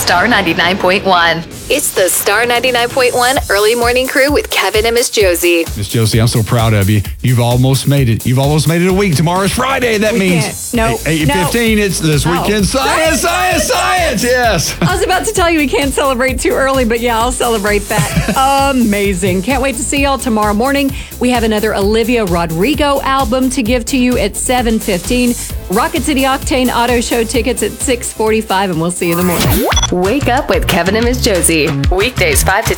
Star 99.1. It's the Star 99.1 Early Morning Crew with Kevin and Miss Josie. Miss Josie, I'm so proud of you. You've almost made it. You've almost made it a week. Tomorrow's Friday. That means 8:15. It's this weekend. Science. Yes. I was about to tell you we can't celebrate too early, but yeah, I'll celebrate that. Amazing. Can't wait to see y'all tomorrow morning. We have another Olivia Rodrigo album to give to you at 7:15. Rocket City Octane Auto Show tickets at 6:45, and we'll see you in the morning. Wake up with Kevin and Miss Josie. Weekdays 5 to